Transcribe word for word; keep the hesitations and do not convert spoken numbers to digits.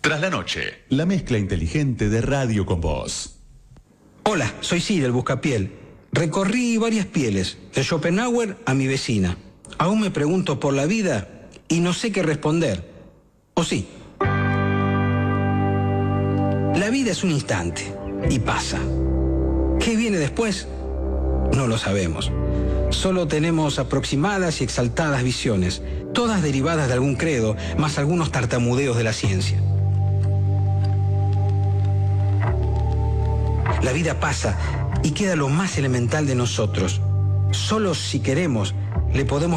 Tras la noche, la mezcla inteligente de Radio con Voz. Hola, soy Cid, el Buscapiel. Recorrí varias pieles, de Schopenhauer a mi vecina. Aún me pregunto por la vida y no sé qué responder. ¿O sí? La vida es un instante y pasa. ¿Qué viene después? No lo sabemos. Solo tenemos aproximadas y exaltadas visiones, todas derivadas de algún credo, más algunos tartamudeos de la ciencia. La vida pasa y queda lo más elemental de nosotros. Solo si queremos, le podemos